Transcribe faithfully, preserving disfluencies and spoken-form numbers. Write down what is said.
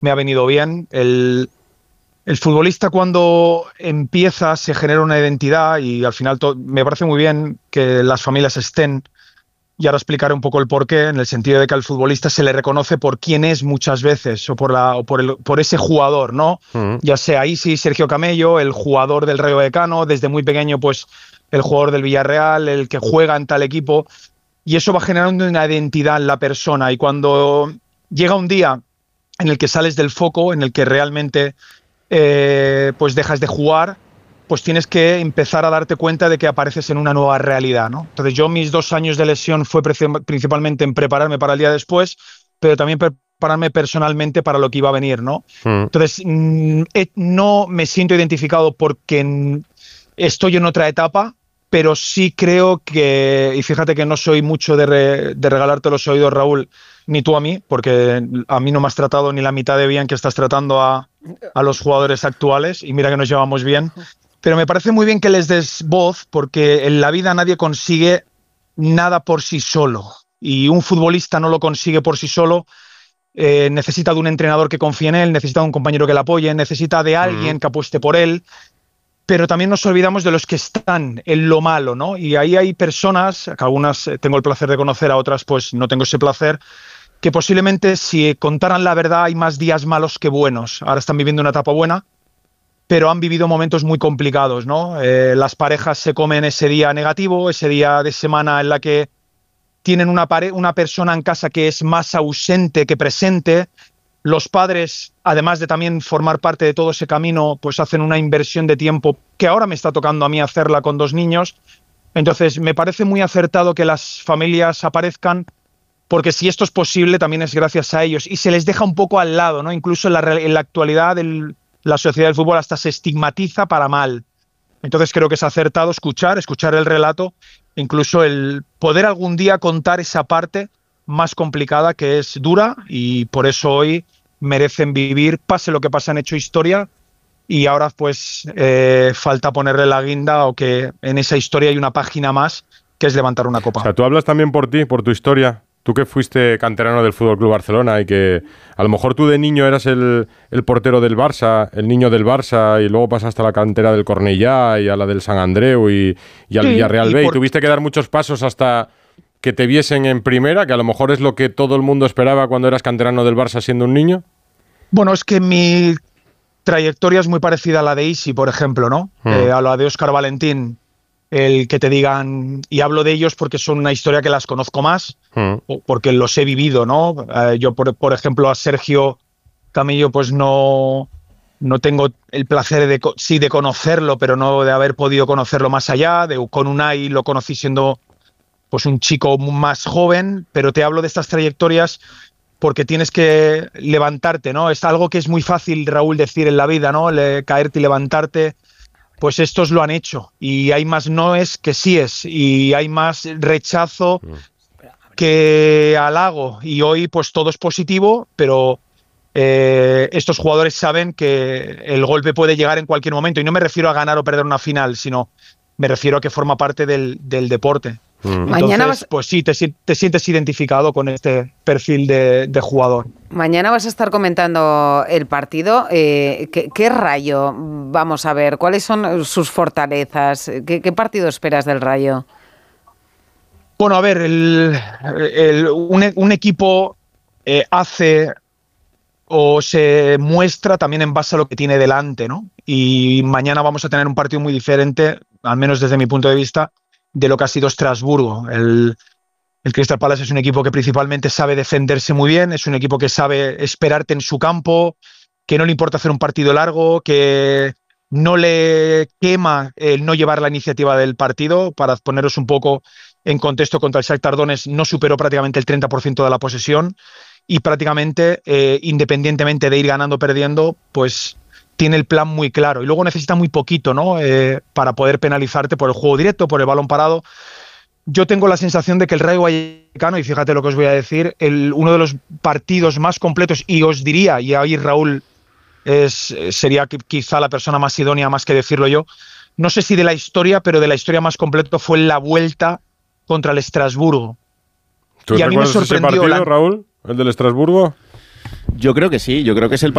me ha venido bien. El, el futbolista cuando empieza se genera una identidad y al final to, me parece muy bien que las familias estén, y ahora explicaré un poco el porqué, en el sentido de que al futbolista se le reconoce por quién es muchas veces o por, la, o por, el, por ese jugador, ¿no? Uh-huh. Ya sea Isi, Sergio Camello, el jugador del Rayo Vallecano, desde muy pequeño pues el jugador del Villarreal, el que juega en tal equipo, y eso va generando una identidad en la persona, y cuando llega un día en el que sales del foco, en el que realmente eh, pues dejas de jugar, pues tienes que empezar a darte cuenta de que apareces en una nueva realidad, ¿no? Entonces yo mis dos años de lesión fue principalmente en prepararme para el día después, pero también prepararme personalmente para lo que iba a venir, ¿no? Mm. Entonces mm, no me siento identificado porque estoy en otra etapa, pero sí creo que, y fíjate que no soy mucho de, re, de regalarte los oídos, Raúl, ni tú a mí, porque a mí no me has tratado ni la mitad de bien que estás tratando a, a los jugadores actuales, y mira que nos llevamos bien. Pero me parece muy bien que les des voz, porque en la vida nadie consigue nada por sí solo. Y un futbolista no lo consigue por sí solo. Eh, necesita de un entrenador que confíe en él, necesita de un compañero que le apoye, necesita de alguien que apueste por él. Pero también nos olvidamos de los que están en lo malo, ¿no? Y ahí hay personas, que algunas tengo el placer de conocer, a otras pues no tengo ese placer, que posiblemente si contaran la verdad hay más días malos que buenos. Ahora están viviendo una etapa buena, pero han vivido momentos muy complicados, ¿no? Eh, las parejas se comen ese día negativo, ese día de semana en la que tienen una, pare- una persona en casa que es más ausente que presente. Los padres, además de también formar parte de todo ese camino, pues hacen una inversión de tiempo que ahora me está tocando a mí hacerla con dos niños. Entonces, me parece muy acertado que las familias aparezcan, porque si esto es posible, también es gracias a ellos. Y se les deja un poco al lado, ¿no? Incluso en la, en la actualidad del... la sociedad del fútbol hasta se estigmatiza para mal. Entonces creo que es acertado escuchar, escuchar el relato, incluso el poder algún día contar esa parte más complicada que es dura, y por eso hoy merecen vivir, pase lo que pase, han hecho historia, y ahora pues eh, falta ponerle la guinda, o que en esa historia hay una página más que es levantar una copa. O sea, tú hablas también por ti, por tu historia. Tú que fuiste canterano del F C Barcelona y que a lo mejor tú de niño eras el, el portero del Barça, el niño del Barça, y luego pasaste a la cantera del Cornellá y a la del Sant Andreu y, y al sí, Villarreal B, y, por... y tuviste que dar muchos pasos hasta que te viesen en primera, que a lo mejor es lo que todo el mundo esperaba cuando eras canterano del Barça siendo un niño. Bueno, es que mi trayectoria es muy parecida a la de Isi, por ejemplo, ¿no? Hmm. Eh, a la de Óscar Valentín. El que te digan, y hablo de ellos porque son una historia que las conozco más, mm. porque los he vivido, ¿no? Eh, yo, por, por ejemplo, a Sergio Camello, pues no, no tengo el placer de, sí, de conocerlo, pero no de haber podido conocerlo más allá. De, con Unai lo conocí siendo pues un chico más joven, pero te hablo de estas trayectorias porque tienes que levantarte, ¿no? Es algo que es muy fácil, Raúl, decir en la vida, ¿no? Le, caerte y levantarte. Pues estos lo han hecho, y hay más noes que síes, y hay más rechazo que halago, y hoy pues todo es positivo, pero eh, estos jugadores saben que el golpe puede llegar en cualquier momento, y no me refiero a ganar o perder una final, sino me refiero a que forma parte del, del deporte. Mm. Entonces, Mañana vas... pues sí, te, te sientes identificado con este perfil de, de jugador. Mañana vas a estar comentando el partido. Eh, ¿qué, ¿Qué Rayo vamos a ver? ¿Cuáles son sus fortalezas? ¿Qué, qué partido esperas del Rayo? Bueno, a ver, el, el, un, un equipo eh, hace o se muestra también en base a lo que tiene delante, ¿no? Y mañana vamos a tener un partido muy diferente, al menos desde mi punto de vista, de lo que ha sido Estrasburgo. El, el Crystal Palace es un equipo que principalmente sabe defenderse muy bien, es un equipo que sabe esperarte en su campo, que no le importa hacer un partido largo, que no le quema el no llevar la iniciativa del partido. Para poneros un poco en contexto, contra el Shakhtar Donetsk no superó prácticamente el treinta por ciento de la posesión, y prácticamente, eh, independientemente de ir ganando o perdiendo, pues tiene el plan muy claro, y luego necesita muy poquito, ¿no? Eh, para poder penalizarte por el juego directo, por el balón parado. Yo tengo la sensación de que el Rayo Vallecano, y fíjate lo que os voy a decir, el, uno de los partidos más completos, y os diría, y ahí Raúl es, sería quizá la persona más idónea más que decirlo yo, no sé si de la historia, pero de la historia más completo fue la vuelta contra el Estrasburgo. ¿Tú y a mí me sorprendió ese partido, la... Raúl? ¿El del Estrasburgo? Yo creo que sí, yo creo que es el